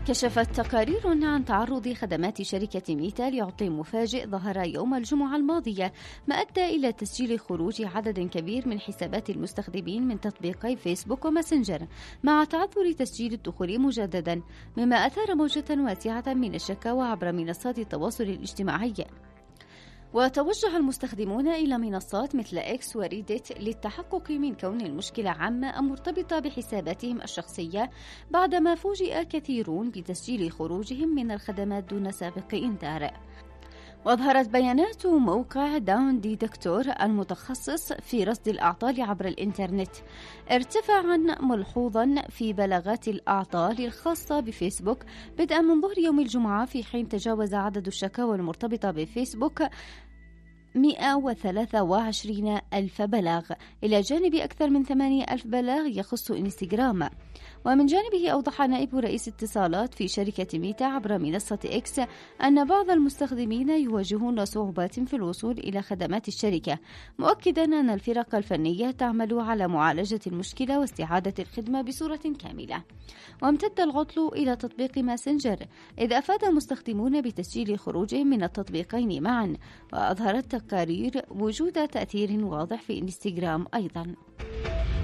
كشفت تقارير عن تعرض خدمات شركة ميتا لعطل مفاجئ ظهر يوم الجمعة الماضية، ما أدى إلى تسجيل خروج عدد كبير من حسابات المستخدمين من تطبيقي فيسبوك وماسنجر، مع تعذر تسجيل الدخول مجددا، مما أثار موجة واسعة من الشكاوى عبر منصات التواصل الاجتماعي. وتوجه المستخدمون إلى منصات مثل إكس وريديت للتحقق من كون المشكلة عامة أم مرتبطة بحساباتهم الشخصية، بعدما فوجئ كثيرون بتسجيل خروجهم من الخدمات دون سابق إنذار. وأظهرت بيانات موقع داون ديتكتور المتخصص في رصد الأعطال عبر الإنترنت ارتفاعا ملحوظا في بلاغات الأعطال الخاصة بفيسبوك بدءا من ظهر يوم الجمعة، في حين تجاوز عدد الشكاوى المرتبطة بفيسبوك 123 ألف بلاغ، إلى جانب أكثر من 8 ألف بلاغ يخص إنستغرام. ومن جانبه أوضح نائب رئيس اتصالات في شركة ميتا عبر منصة إكس أن بعض المستخدمين يواجهون صعوبات في الوصول إلى خدمات الشركة، مؤكدا أن الفرق الفنية تعمل على معالجة المشكلة واستعادة الخدمة بصورة كاملة. وامتد العطل إلى تطبيق ماسنجر، إذ أفاد المستخدمون بتسجيل خروجهم من التطبيقين معا، وأظهرت تقارير وجود تأثير واضح في إنستغرام أيضا.